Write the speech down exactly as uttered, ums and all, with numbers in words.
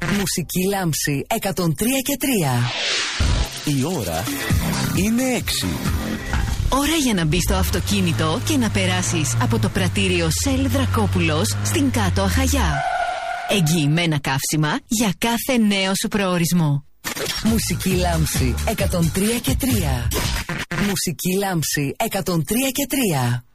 Μουσική λάμψη εκατόν τρία και τρία. Η ώρα είναι έξι. Ώρα για να μπεις στο αυτοκίνητο και να περάσεις από το πρατήριο Shell Δρακόπουλος στην Κάτω Αχαγιά. Εγγυημένα καύσιμα για κάθε νέο σου προορισμό. Μουσική λάμψη εκατόν τρία και τρία. Μουσική λάμψη εκατόν τρία και τρία.